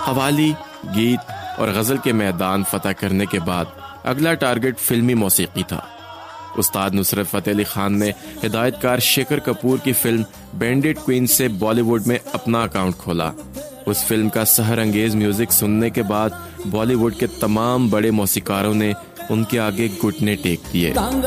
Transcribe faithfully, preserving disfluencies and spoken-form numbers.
कव्वाली, गीत और गज़ल के मैदान फतह करने के बाद अगला टारगेट फिल्मी मौसीकी था। उस्ताद नुसरत फ़तेह अली खान ने हिदायतकार शेखर कपूर की फिल्म बैंडिट क्वीन से बॉलीवुड में अपना अकाउंट खोला। उस फिल्म का सहर अंगेज म्यूजिक सुनने के बाद बॉलीवुड के तमाम बड़े मौसीकारों ने उनके आगे घुटने टेक दिए।